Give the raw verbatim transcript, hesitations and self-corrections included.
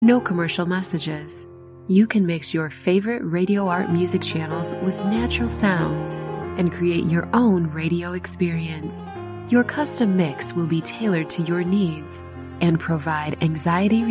No commercial messages. You can mix your favorite Radio Art music channels with natural sounds and create your own radio experience. Your custom mix will be tailored to your needs and provide anxiety